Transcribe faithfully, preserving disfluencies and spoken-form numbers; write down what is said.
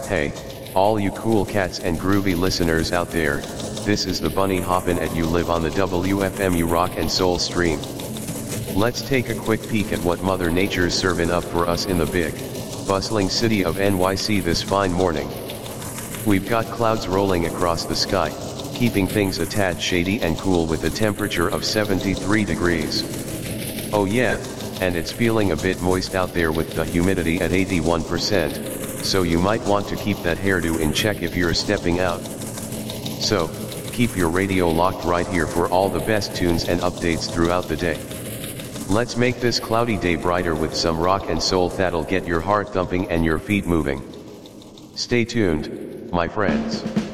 Hey, all you cool cats and groovy listeners out there, this is the Bunny hoppin' at you live on the W F M U Rock and Soul stream. Let's take a quick peek at what Mother Nature's serving up for us in the big, bustling city of N Y C this fine morning. We've got clouds rolling across the sky, keeping things a tad shady and cool with a temperature of seventy-three degrees. Oh yeah, and it's feeling a bit moist out there with the humidity at eighty-one percent, so you might want to keep that hairdo in check if you're stepping out. So, keep your radio locked right here for all the best tunes and updates throughout the day. Let's make this cloudy day brighter with some rock and soul that'll get your heart thumping and your feet moving. Stay tuned, my friends.